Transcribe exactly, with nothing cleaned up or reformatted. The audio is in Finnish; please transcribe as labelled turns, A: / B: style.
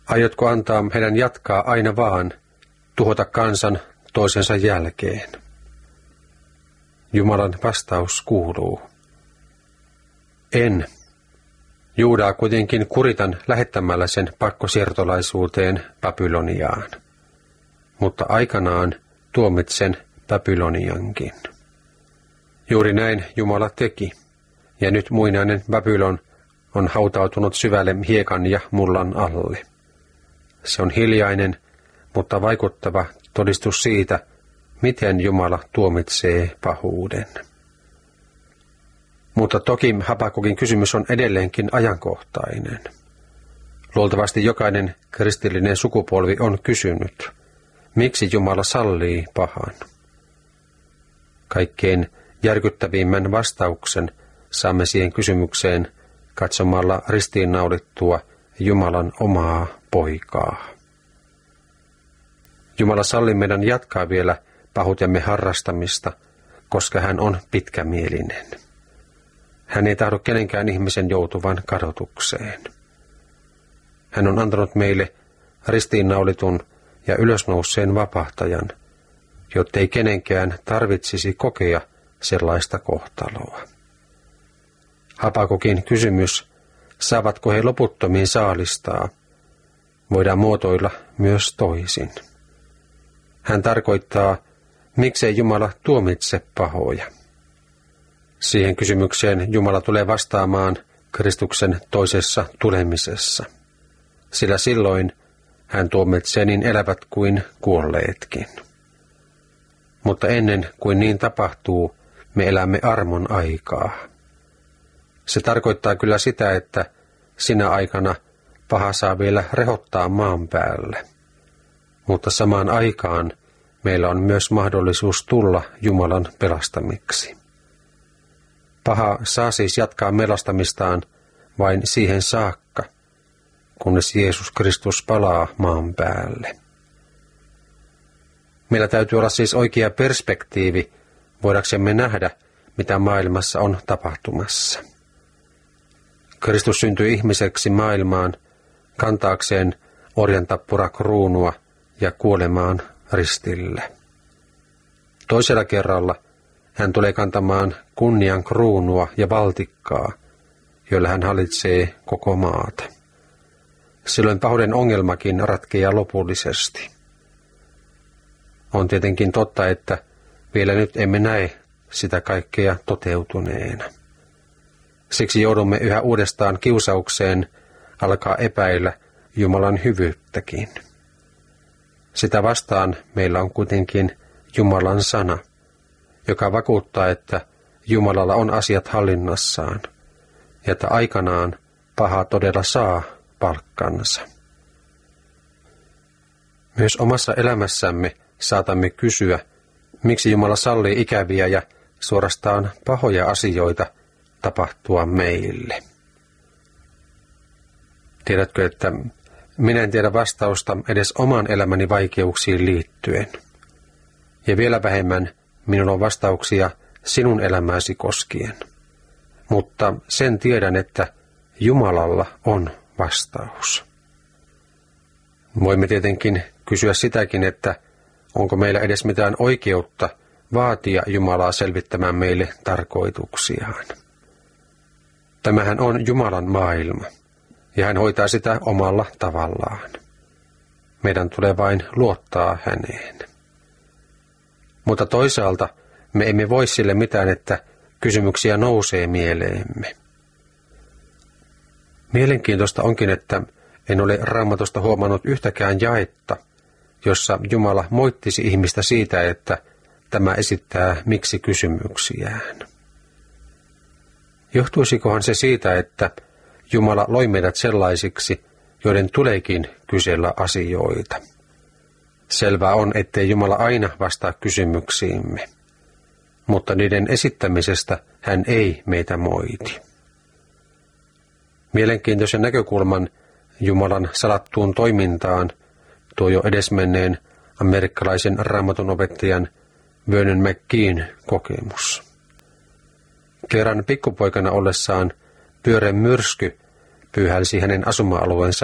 A: Aiotko antaa heidän jatkaa aina vaan, tuhota kansan toisensa jälkeen? Jumalan vastaus kuuluu: En. Juudaa kuitenkin kuritan lähettämällä sen pakkosiirtolaisuuteen Babyloniaan. Mutta aikanaan tuomitsen Babyloniankin. Juuri näin Jumala teki, ja nyt muinainen Babylon on hautautunut syvälle hiekan ja mullan alle. Se on hiljainen, mutta vaikuttava todistus siitä, miten Jumala tuomitsee pahuuden. Mutta toki Habakukin kysymys on edelleenkin ajankohtainen. Luultavasti jokainen kristillinen sukupolvi on kysynyt, miksi Jumala sallii pahan. Kaikkein järkyttävimmän vastauksen saamme siihen kysymykseen katsomalla ristiinnaulittua Jumalan omaa poikaa. Jumala salli meidän jatkaa vielä pahuutemme harrastamista, koska hän on pitkämielinen. Hän ei tahdo kenenkään ihmisen joutuvan kadotukseen. Hän on antanut meille ristiinnaulitun ja ylösnouseen vapahtajan, jottei kenenkään tarvitsisi kokea sellaista kohtaloa. Habakukin kysymys, saavatko he loputtomiin saalistaa, voidaan muotoilla myös toisin. Hän tarkoittaa, miksei Jumala tuomitse pahoja. Siihen kysymykseen Jumala tulee vastaamaan Kristuksen toisessa tulemisessa, sillä silloin hän tuomitsee niin elävät kuin kuolleetkin. Mutta ennen kuin niin tapahtuu, me elämme armon aikaa. Se tarkoittaa kyllä sitä, että sinä aikana paha saa vielä rehottaa maan päälle. Mutta samaan aikaan meillä on myös mahdollisuus tulla Jumalan pelastamiksi. Paha saa siis jatkaa melastamistaan vain siihen saakka, kunnes Jeesus Kristus palaa maan päälle. Meillä täytyy olla siis oikea perspektiivi, voidaksemme nähdä, mitä maailmassa on tapahtumassa. Kristus syntyi ihmiseksi maailmaan kantaakseen orjantappura-kruunua ja kuolemaan ristille. Toisella kerralla hän tulee kantamaan kunnian kruunua ja valtikkaa, joilla hän hallitsee koko maata. Silloin pahuuden ongelmakin ratkeaa lopullisesti. On tietenkin totta, että vielä nyt emme näe sitä kaikkea toteutuneena. Siksi joudumme yhä uudestaan kiusaukseen alkaa epäillä Jumalan hyvyyttäkin. Sitä vastaan meillä on kuitenkin Jumalan sana, joka vakuuttaa, että Jumalalla on asiat hallinnassaan ja että aikanaan paha todella saa palkkansa. Myös omassa elämässämme saatamme kysyä, miksi Jumala sallii ikäviä ja suorastaan pahoja asioita tapahtua meille. Tiedätkö, että minä en tiedä vastausta edes oman elämäni vaikeuksiin liittyen. Ja vielä vähemmän minulla on vastauksia sinun elämääsi koskien. Mutta sen tiedän, että Jumalalla on vastaus. Voimme tietenkin kysyä sitäkin, että onko meillä edes mitään oikeutta vaatia Jumalaa selvittämään meille tarkoituksiaan. Tämähän on Jumalan maailma, ja hän hoitaa sitä omalla tavallaan. Meidän tulee vain luottaa häneen. Mutta toisaalta me emme voi sille mitään, että kysymyksiä nousee mieleemme. Mielenkiintoista onkin, että en ole Raamatusta huomannut yhtäkään jaetta, jossa Jumala moittisi ihmistä siitä, että tämä esittää miksi kysymyksiään. Johtuisikohan se siitä, että Jumala loi meidät sellaisiksi, joiden tuleekin kysellä asioita. Selvää on, ettei Jumala aina vastaa kysymyksiimme, mutta niiden esittämisestä hän ei meitä moiti. Mielenkiintoisen näkökulman Jumalan salattuun toimintaan tuo jo edesmenneen amerikkalaisen raamatun opettajan Vernon McGee'n kokemus. Kerran pikkupoikana ollessaan pyöreä myrsky pyyhälsi hänen asuma-alueensa